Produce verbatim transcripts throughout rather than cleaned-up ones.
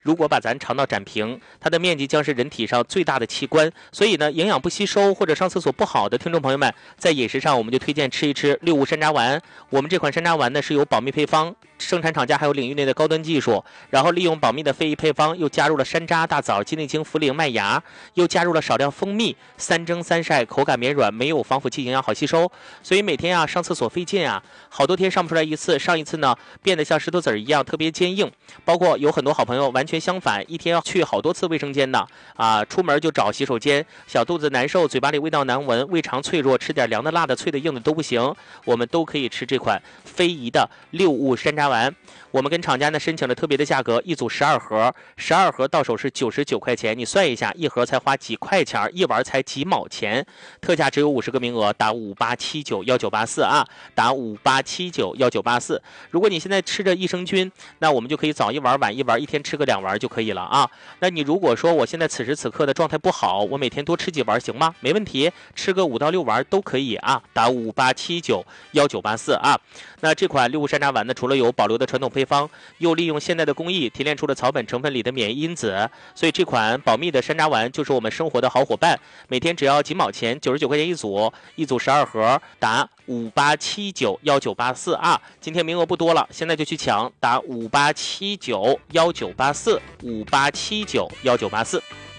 如果把咱肠道展平，它的面积将是人体上最大的器官，所以呢，营养不吸收或者上厕所不好的听众朋友们，在饮食上我们就推荐吃一吃六物山楂丸。我们这款山楂丸呢是有保密配方，生产厂家还有领域内的高端技术，然后利用保密的非遗配方，又加入了山楂、大枣、鸡内精、茯苓、麦芽，又加入了少量蜂蜜，三蒸三晒，口感绵软，没有防腐剂，营养好吸收。所以每天啊上厕所费劲啊，好多天上不出来一次，上一次呢变得像石头子儿一样特别坚硬。包括有很多好朋友完全相反，一天要去好多次卫生间的啊，出门就找洗手间，小肚子难受，嘴巴里味道难闻，胃肠脆弱，吃点凉的、辣的、脆的、硬的都不行，我们都可以吃这款非遗的六物山楂丸。我们跟厂家呢申请了特别的价格，一组十二盒，十二盒到手是九十九块钱，你算一下，一盒才花几块钱，一丸才几毛钱，特价只有五十个名额，打五八七九幺九八四啊，打五八七九幺九八四。如果你现在吃着益生菌，那我们就可以早一丸晚一丸，一天吃个两丸就可以了啊。那你如果说我现在此时此刻的状态不好，我每天多吃几丸行吗？没问题，吃个五到六丸都可以啊，打五八七九幺九八四啊。那这款六物山楂丸呢，除了有保留的传统配方，又利用现代的工艺提炼出了草本成分里的免疫因子，所以这款保密的山楂丸就是我们生活的好伙伴。每天只要几毛钱，九十九块钱一组，一组十二盒，打五八七九幺九八四啊。今天名额不多了，现在就去抢，打五八七九幺九八四，五八七九幺九八四。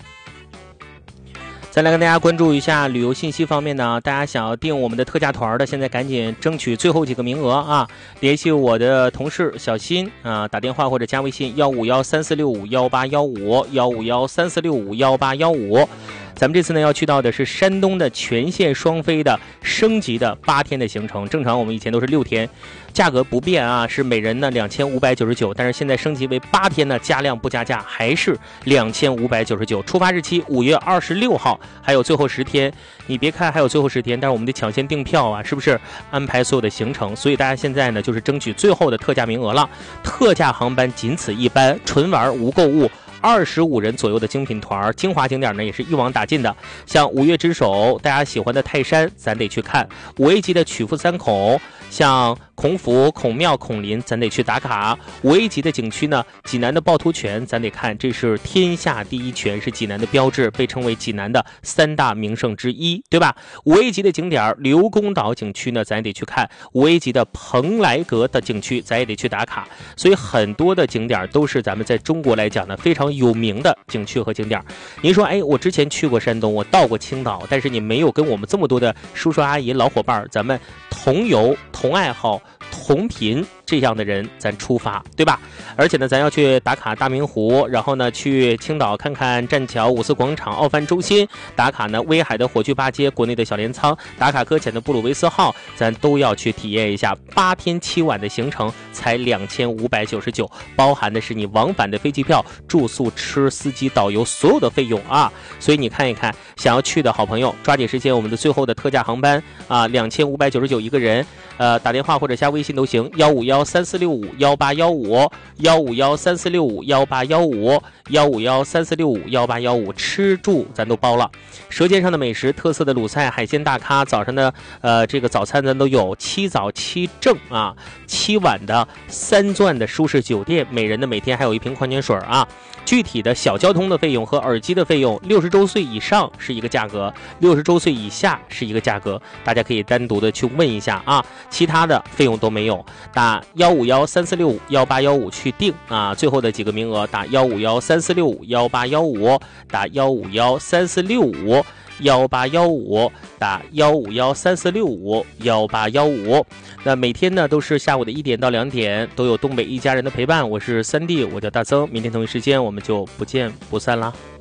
再来跟大家关注一下旅游信息方面呢，大家想要订我们的特价团的，现在赶紧争取最后几个名额啊！联系我的同事小新啊，打电话或者加微信幺五幺三四六五幺八幺五幺五幺三四六五幺八幺五。咱们这次呢要去到的是山东的全线双飞的升级的八天的行程，正常我们以前都是六天，价格不变啊，是每人呢两千五百九十九，但是现在升级为八天呢，加量不加价，还是两千五百九十九。出发日期五月二十六号，还有最后十天。你别看还有最后十天，但是我们得抢先订票啊，是不是？安排所有的行程，所以大家现在呢就是争取最后的特价名额了。特价航班仅此一班，纯玩无购物。二十五人左右的精品团，精华景点呢也是一网打尽的。像五岳之首，大家喜欢的泰山，咱得去看；五 A 级的曲阜三孔，像孔府、孔庙、孔林，咱得去打卡。五 A 级的景区呢，济南的趵突泉，咱得看，这是天下第一泉，是济南的标志，被称为济南的三大名胜之一，对吧？五 A 级的景点，刘公岛景区呢，咱也得去看；五 A 级的蓬莱阁的景区，咱也得去打卡。所以很多的景点都是咱们在中国来讲呢非常有名的景区和景点。您说，哎，我之前去过山东，我到过青岛，但是你没有跟我们这么多的叔叔阿姨、老伙伴，咱们同游、同爱好、同频这样的人，咱出发，对吧？而且呢，咱要去打卡大明湖，然后呢，去青岛看看栈桥、五四广场、奥帆中心，打卡呢威海的火炬八街、国内的小镰仓，打卡搁浅的布鲁维斯号，咱都要去体验一下。八天七晚的行程才两千五百九十九，包含的是你往返的飞机票、住宿、吃、司机、导游所有的费用啊！所以你看一看，想要去的好朋友，抓紧时间，我们的最后的特价航班啊，两千五百九十九一个人，呃，打电话或者加微信都行，幺五幺三四六五幺八幺五，幺五幺三四六五幺八幺五，幺五幺三四六五幺八幺五，吃住咱都包了。舌尖上的美食，特色的鲁菜、海鲜大咖，早上的呃这个早餐咱都有，七早七正啊，七晚的三钻的舒适酒店，每人的每天还有一瓶矿泉水啊。具体的小交通的费用和耳机的费用，六十周岁以上是一个价格，六十周岁以下是一个价格，大家可以单独的去问一下啊，其他的费用都没有。打幺五幺三四六五幺八幺五去订啊，最后的几个名额打幺五幺三四六五幺八幺五，打幺五幺三四六五幺八幺五，打幺五幺三四六五幺八幺五。那每天呢都是下午的一点到两点，都有东北一家人的陪伴。我是三弟，我叫大曾，明天同一时间我们就不见不散啦。